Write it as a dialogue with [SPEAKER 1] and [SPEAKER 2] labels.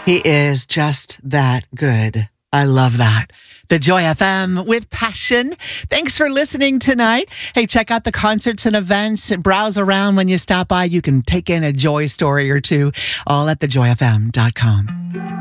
[SPEAKER 1] He is just that good. I love that. The Joy FM with passion. Thanks for listening tonight. Hey, check out the concerts and events. Browse around when you stop by. You can take in a joy story or two, all at thejoyfm.com.